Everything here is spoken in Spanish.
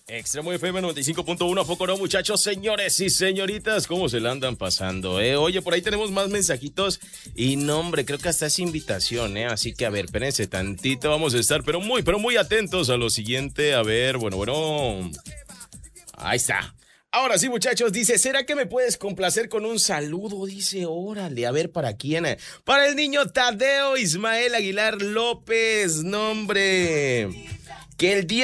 Extremo FM 95.1, ¿a poco no, muchachos, señores y señoritas? ¿Cómo se la andan pasando, Oye, por ahí tenemos más mensajitos y no, hombre, creo que hasta es invitación, Así que, a ver, espérense tantito, vamos a estar, pero muy atentos a lo siguiente. A ver, bueno. Ahí está. Ahora sí, muchachos, dice, ¿será que me puedes complacer con un saludo? Dice, órale, a ver, ¿para quién? Para el niño Tadeo Ismael Aguilar López, nombre. Que el día